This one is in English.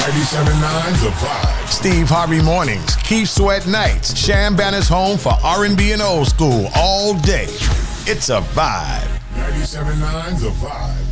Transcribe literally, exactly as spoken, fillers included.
ninety-seven point nine The Vibe. Steve Harvey mornings, Keith Sweat nights, Sham Banner's home for R and B and old school all day. It's a vibe. ninety-seven point nine The Vibe.